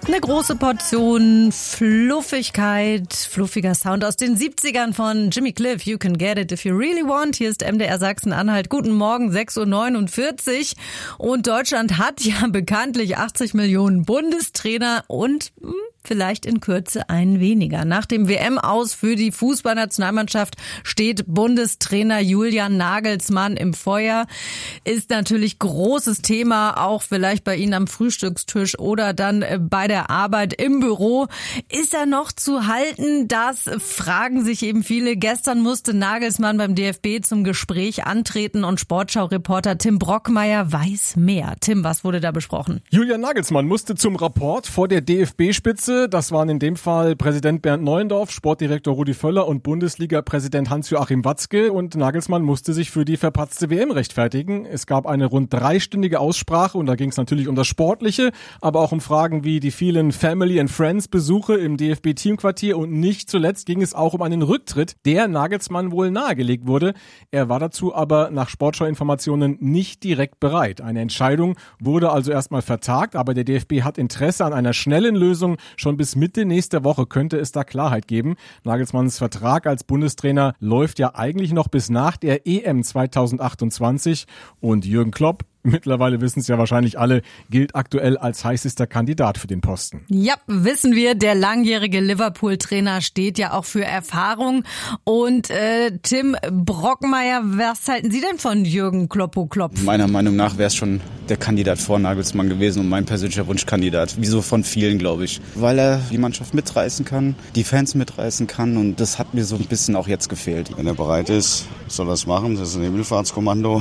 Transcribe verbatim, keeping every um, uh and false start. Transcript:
Eine große Portion Fluffigkeit, fluffiger Sound aus den siebzigern von Jimmy Cliff. You can get it if you really want. Hier ist M D R Sachsen-Anhalt. Guten Morgen, sechs Uhr neunundvierzig. Und Deutschland hat ja bekanntlich achtzig Millionen Bundestrainer und hm, vielleicht in Kürze einen weniger. Nach dem W M-Aus für die Fußballnationalmannschaft steht Bundestrainer Julian Nagelsmann im Feuer. Ist natürlich großes Thema, auch vielleicht bei Ihnen am Frühstückstisch oder dann bei der Arbeit im Büro. Ist er noch zu halten? Das fragen sich eben viele. Gestern musste Nagelsmann beim D F B zum Gespräch antreten und Sportschau-Reporter Tim Brockmeier weiß mehr. Tim, was wurde da besprochen? Julian Nagelsmann musste zum Rapport vor der D F B-Spitze. Das waren in dem Fall Präsident Bernd Neuendorf, Sportdirektor Rudi Völler und Bundesliga-Präsident Hans-Joachim Watzke. Und Nagelsmann musste sich für die verpatzte W M rechtfertigen. Es gab eine rund dreistündige Aussprache und da ging es natürlich um das Sportliche, aber auch um Fragen wie die vielen Family and Friends Besuche im D F B-Teamquartier und nicht zuletzt ging es auch um einen Rücktritt, der Nagelsmann wohl nahegelegt wurde. Er war dazu aber nach Sportschau-Informationen nicht direkt bereit. Eine Entscheidung wurde also erstmal vertagt, aber der D F B hat Interesse an einer schnellen Lösung. Schon bis Mitte nächster Woche könnte es da Klarheit geben. Nagelsmanns Vertrag als Bundestrainer läuft ja eigentlich noch bis nach der E M zweitausendachtundzwanzig und Jürgen Klopp, mittlerweile wissen es ja wahrscheinlich alle, gilt aktuell als heißester Kandidat für den Posten. Ja, wissen wir, der langjährige Liverpool-Trainer steht ja auch für Erfahrung. Und äh, Tim Brockmeier, was halten Sie denn von Jürgen Kloppo Klopp? Meiner Meinung nach wäre es schon der Kandidat vor Nagelsmann gewesen und mein persönlicher Wunschkandidat. Wieso von vielen, glaube ich. Weil er die Mannschaft mitreißen kann, die Fans mitreißen kann und das hat mir so ein bisschen auch jetzt gefehlt. Wenn er bereit ist, soll er es machen. Das ist ein Himmelfahrtskommando.